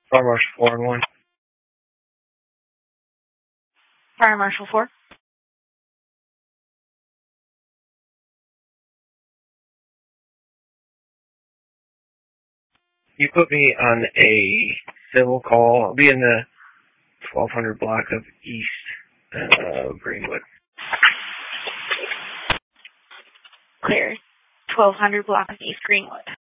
Fire Marshal 4 and 1. Fire Marshal 4. You put me on a civil call. I'll be in the 1200 block of East Greenwood. Clear. 1200 block of East Greenwood.